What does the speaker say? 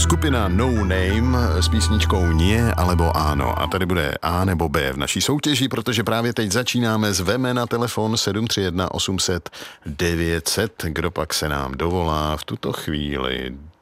Skupina No Name s písničkou Nie alebo áno. A tady bude A nebo B v naší soutěži, protože právě teď začínáme. Zveme na telefon 731 800 900. Kdo pak se nám dovolá v tuto chvíli?